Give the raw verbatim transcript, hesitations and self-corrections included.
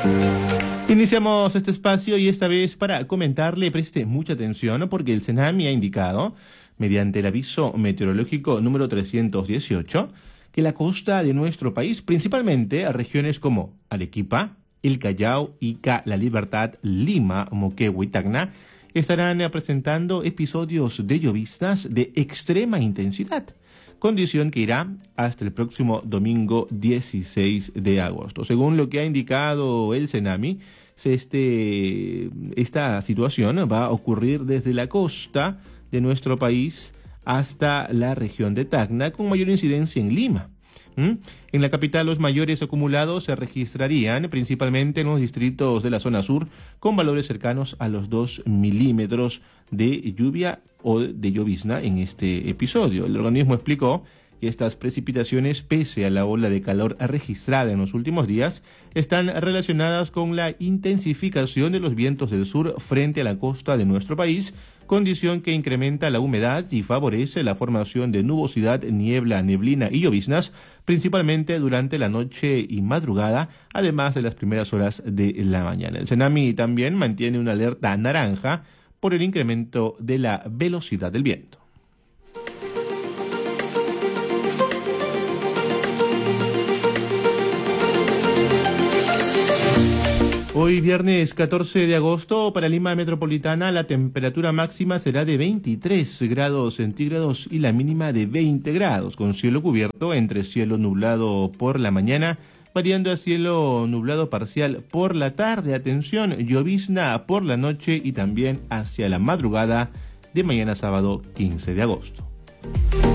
Iniciamos este espacio y esta vez para comentarle, preste mucha atención porque el CENAMI ha indicado, mediante el aviso meteorológico número trescientos dieciocho, que la costa de nuestro país, principalmente a regiones como Arequipa, El Callao, Ica, La Libertad, Lima, Moquegua y Tacna, estarán presentando episodios de lloviznas de extrema intensidad, condición que irá hasta el próximo domingo dieciséis de agosto. Según lo que ha indicado el CENAMI, este, esta situación va a ocurrir desde la costa de nuestro país hasta la región de Tacna, con mayor incidencia en Lima. ¿Mm? En la capital los mayores acumulados se registrarían principalmente en los distritos de la zona sur, con valores cercanos a los dos milímetros de lluvia o de llovizna en este episodio. El organismo explicó que estas precipitaciones, pese a la ola de calor registrada en los últimos días, están relacionadas con la intensificación de los vientos del sur frente a la costa de nuestro país, condición que incrementa la humedad y favorece la formación de nubosidad, niebla, neblina y lloviznas, principalmente durante la noche y madrugada, además de las primeras horas de la mañana. El CENAMI también mantiene una alerta naranja por el incremento de la velocidad del viento. Hoy viernes catorce de agosto para Lima Metropolitana la temperatura máxima será de veintitrés grados centígrados y la mínima de veinte grados, con cielo cubierto entre cielo nublado por la mañana, variando a cielo nublado parcial por la tarde. Atención, llovizna por la noche y también hacia la madrugada de mañana sábado quince de agosto.